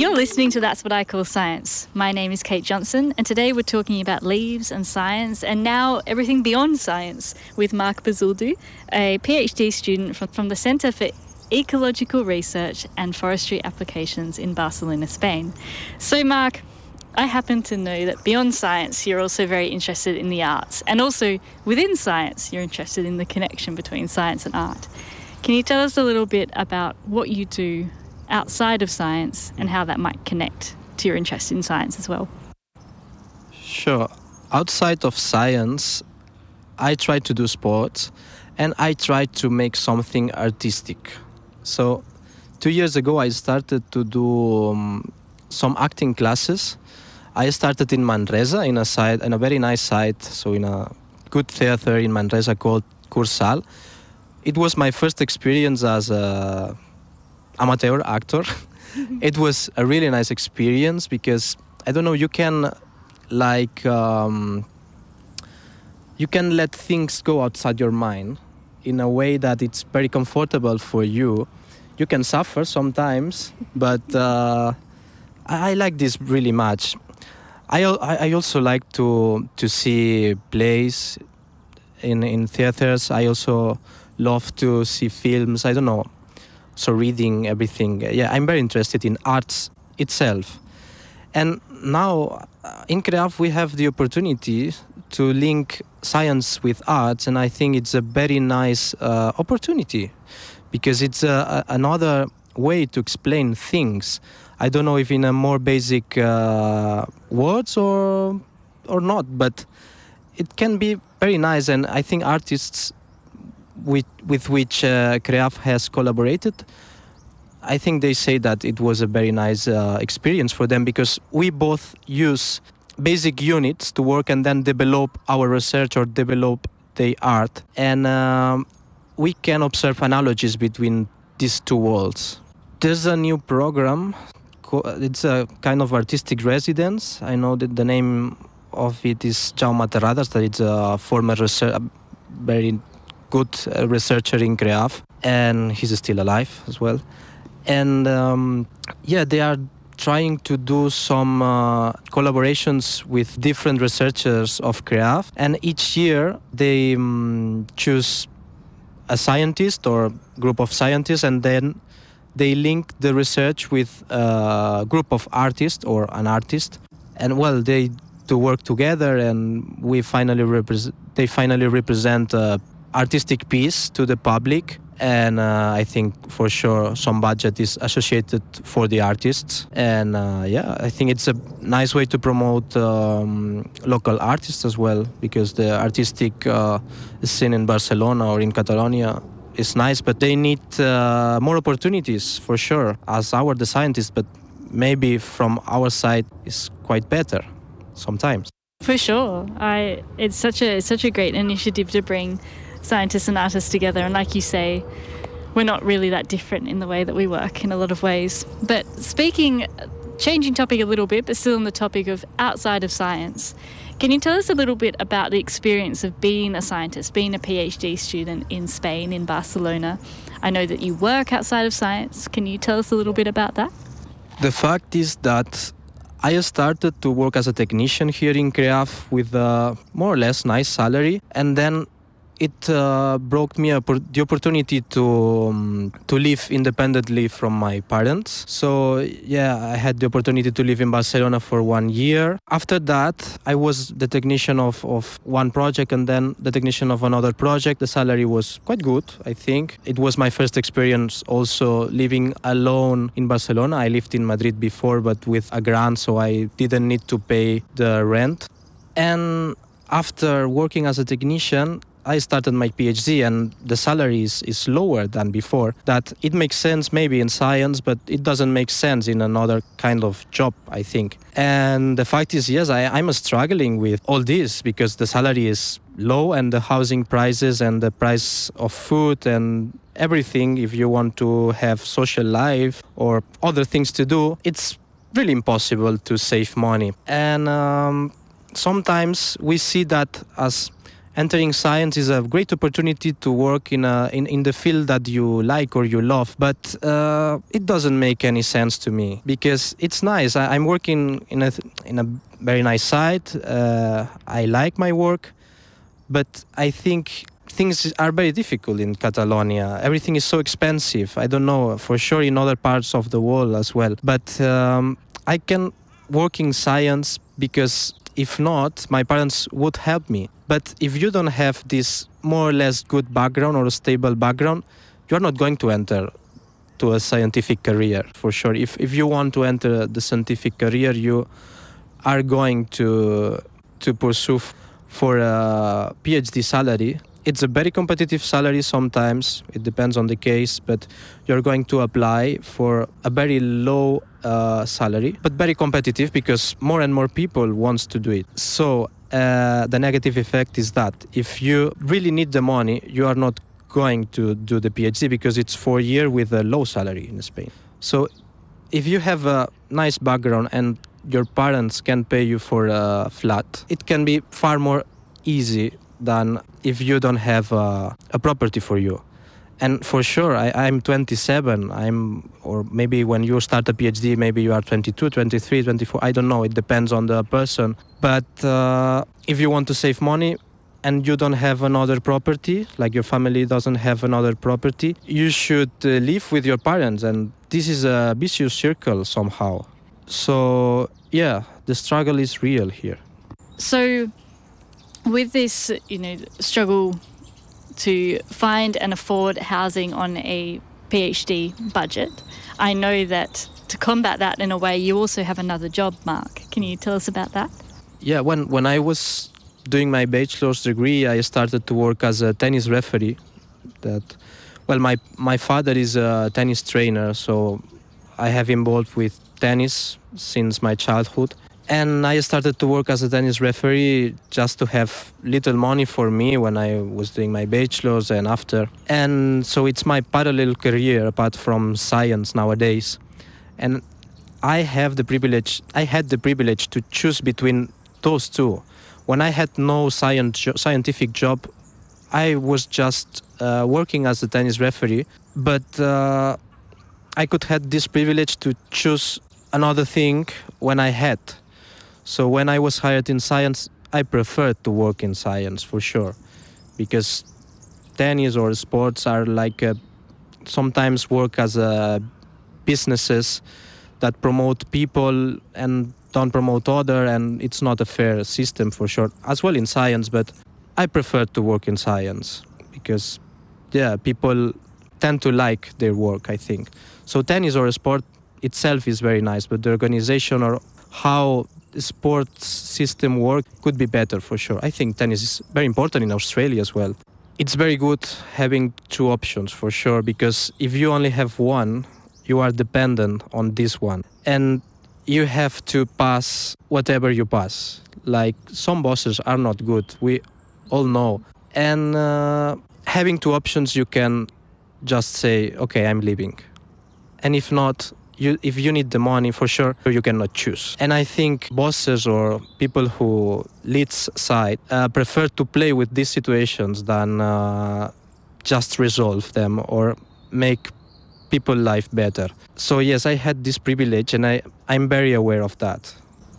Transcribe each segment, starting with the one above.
You're listening to That's What I Call Science. My name is Kate Johnson, and today we're talking about leaves and science, and now everything beyond science, with Marc Bazaldú, a PhD student from the Centre for Ecological Research and Forestry Applications in Barcelona, Spain. So, Marc, I happen to know that beyond science, you're also very interested in the arts, and also within science, you're interested in the connection between science and art. Can you tell us a little bit about what you do outside of science and how that might connect to your interest in science as well? Sure. Outside of science, I try to do sports and I try to make something artistic. So 2 years ago, I started to do some acting classes. I started in Manresa, in a very nice site, so in a good theater in Manresa called Cursal. It was my first experience as a amateur actor. It was a really nice experience because, I don't know, you can let things go outside your mind in a way that it's very comfortable for you. You can suffer sometimes, but I like this really much. I also like to see plays in theaters. I also love to see films. I don't know. So reading everything. Yeah, I'm very interested in arts itself. And now in CREAF we have the opportunity to link science with arts, and I think it's a very nice opportunity because it's another way to explain things. I don't know if in a more basic words or not, but it can be very nice, and I think artists with which CREAF has collaborated, I think they say that it was a very nice experience for them because we both use basic units to work and then develop our research or develop the art. And we can observe analogies between these two worlds. There's a new program. It's a kind of artistic residence. I know that the name of it is Jaume Terradas, that it's a former very good researcher in CREAF, and he's still alive as well. And they are trying to do some collaborations with different researchers of CREAF, and each year they choose a scientist or group of scientists, and then they link the research with a group of artists or an artist, and they to work together, and they finally represent artistic piece to the public, and I think for sure some budget is associated for the artists, and I think it's a nice way to promote local artists as well, because the artistic scene in Barcelona or in Catalonia is nice, but they need more opportunities for sure, as the scientists, but maybe from our side is quite better sometimes. For sure. It's such a great initiative to bring scientists and artists together, and like you say, we're not really that different in the way that we work in a lot of ways. But changing topic a little bit, but still on the topic of outside of science, can you tell us a little bit about the experience of being a scientist, being a PhD student in Spain, in Barcelona? I know that you work outside of science. Can you tell us a little bit about that? The fact is that I started to work as a technician here in CREAF with a more or less nice salary, and then it brought me the opportunity to live independently from my parents. So I had the opportunity to live in Barcelona for 1 year. After that, I was the technician of one project and then the technician of another project. The salary was quite good, I think. It was my first experience also living alone in Barcelona. I lived in Madrid before, but with a grant, so I didn't need to pay the rent. And after working as a technician, I started my PhD, and the salary is lower than before. That it makes sense maybe in science, but it doesn't make sense in another kind of job, I think. And the fact is, yes, I'm struggling with all this because the salary is low, and the housing prices and the price of food and everything, if you want to have social life or other things to do, it's really impossible to save money. And sometimes we see that as entering science is a great opportunity to work in the field that you like or you love, but it doesn't make any sense to me because it's nice. I'm working in a very nice site. I like my work, but I think things are very difficult in Catalonia. Everything is so expensive. I don't know, for sure in other parts of the world as well. But I can work in science because if not, my parents would help me. But if you don't have this more or less good background or a stable background, you're not going to enter to a scientific career, for sure. If you want to enter the scientific career, you are going to pursue for a PhD salary. It's a very competitive salary sometimes. It depends on the case, but you're going to apply for a very low salary, but very competitive because more and more people wants to do it. So the negative effect is that if you really need the money, you are not going to do the PhD because it's 4 years with a low salary in Spain. So if you have a nice background and your parents can pay you for a flat, it can be far more easy than if you don't have a property for you. And for sure, I'm 27, or maybe when you start a PhD, maybe you are 22, 23, 24, I don't know, it depends on the person. But if you want to save money and you don't have another property, like your family doesn't have another property, you should live with your parents, and this is a vicious circle somehow. So yeah, the struggle is real here. So with this, struggle to find and afford housing on a PhD budget, I know that to combat that in a way, you also have another job, Mark. Can you tell us about that? Yeah, when I was doing my bachelor's degree, I started to work as a tennis referee. My father is a tennis trainer, so I have involved with tennis since my childhood. And I started to work as a tennis referee just to have little money for me when I was doing my bachelor's and after. And so it's my parallel career apart from science nowadays. And I had the privilege to choose between those two. When I had no scientific job, I was just working as a tennis referee, but I could have this privilege to choose another thing when I had. So when I was hired in science, I preferred to work in science for sure, because tennis or sports are like sometimes work as businesses that promote people and don't promote other, and it's not a fair system for sure. As well in science, but I prefer to work in science because people tend to like their work, I think. So tennis or a sport itself is very nice, but the organization or how the sports system work could be better for sure. I think tennis is very important in Australia as well. It's very good having two options for sure, because if you only have one, you are dependent on this one. And you have to pass whatever you pass. Like some bosses are not good, we all know. And having two options, you can just say, okay, I'm leaving. And if not, if you need the money, for sure, you cannot choose. And I think bosses or people who lead side prefer to play with these situations than just resolve them or make people's life better. So yes, I had this privilege and I'm very aware of that.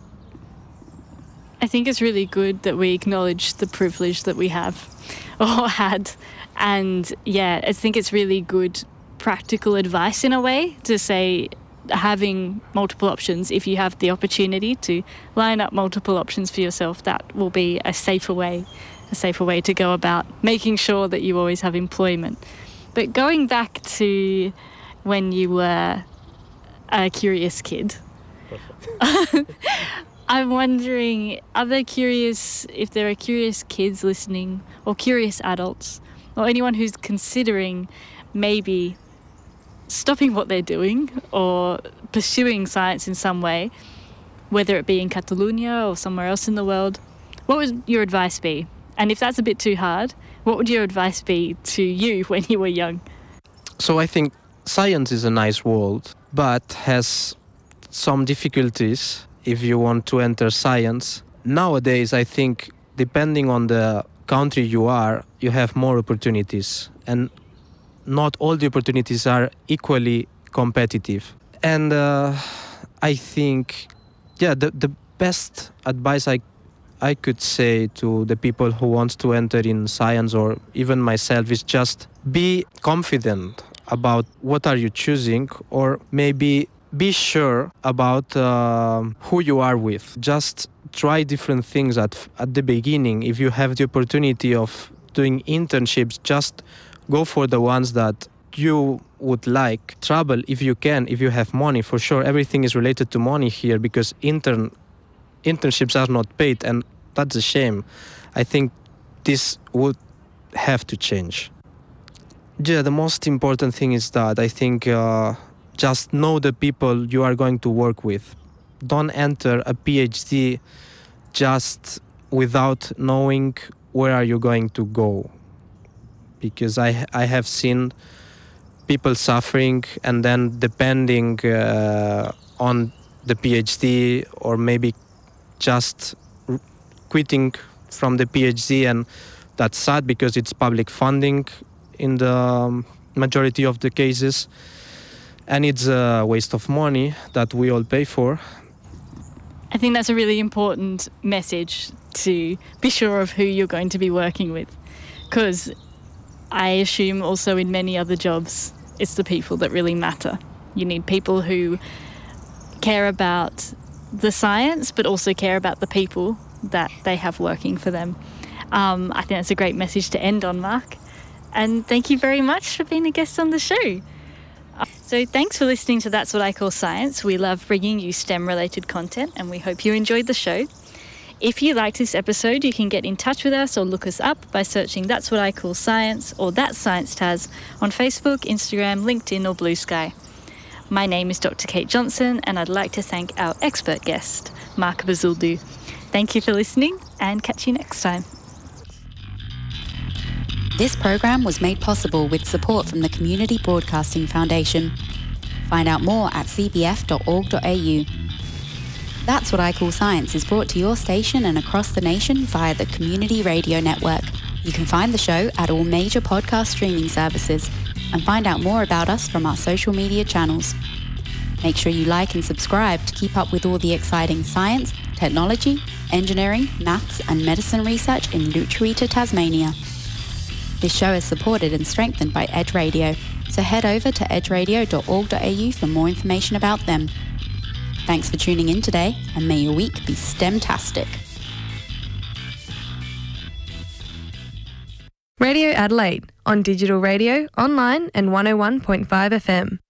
I think it's really good that we acknowledge the privilege that we have or had. And yeah, I think it's really good practical advice in a way to say, having multiple options, if you have the opportunity to line up multiple options for yourself, that will be a safer way to go about making sure that you always have employment. But going back to when you were a curious kid, I'm wondering, if there are curious kids listening, or curious adults, or anyone who's considering maybe stopping what they're doing or pursuing science in some way, whether it be in Catalonia or somewhere else in the world, what would your advice be? And if that's a bit too hard, what would your advice be to you when you were young? So I think science is a nice world, but has some difficulties if you want to enter science. Nowadays, I think, depending on the country you are, you have more opportunities. And not all the opportunities are equally competitive. And I think, the best advice I could say to the people who want to enter in science, or even myself, is just be confident about what are you choosing, or maybe be sure about who you are with. Just try different things at the beginning. If you have the opportunity of doing internships, just go for the ones that you would like. Travel if you can, if you have money. For sure, everything is related to money here, because internships are not paid, and that's a shame. I think this would have to change. Yeah, the most important thing is that I think just know the people you are going to work with. Don't enter a PhD just without knowing where are you going to go. Because I have seen people suffering and then depending on the PhD, or maybe just quitting from the PhD, and that's sad because it's public funding in the majority of the cases, and it's a waste of money that we all pay for. I think that's a really important message, to be sure of who you're going to be working with, because I assume also in many other jobs it's the people that really matter. You need people who care about the science but also care about the people that they have working for them. I think that's a great message to end on, Mark. And thank you very much for being a guest on the show. So thanks for listening to That's What I Call Science. We love bringing you STEM-related content, and we hope you enjoyed the show. If you liked this episode, you can get in touch with us or look us up by searching That's What I Call Science or That's Science Taz on Facebook, Instagram, LinkedIn or Blue Sky. My name is Dr. Kate Johnson, and I'd like to thank our expert guest, Mark Bazuldu. Thank you for listening, and catch you next time. This program was made possible with support from the Community Broadcasting Foundation. Find out more at cbf.org.au. That's What I Call Science is brought to your station and across the nation via the Community Radio Network. You can find the show at all major podcast streaming services and find out more about us from our social media channels. Make sure you like and subscribe to keep up with all the exciting science, technology, engineering, maths and medicine research in Lutruwita, Tasmania. This show is supported and strengthened by Edge Radio, so head over to edgeradio.org.au for more information about them. Thanks for tuning in today, and may your week be STEM-tastic. Radio Adelaide, on digital radio, online and 101.5 FM.